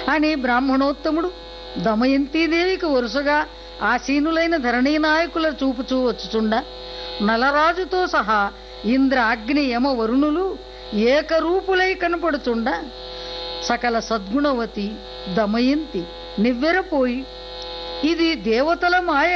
అని బ్రాహ్మణోత్తముడు దమయంతీదేవికి వరుసగా ఆసీనులైన ధరణీ నాయకుల చూపుచూ వచ్చుచుండ నలరాజుతో సహా ఇంద్ర అగ్ని యమ వరుణులు ఏకరూపులై కనపడుచుండ సకల సద్గుణవతి దమయంతి నివ్వెరపోయి ఇది దేవతల మాయ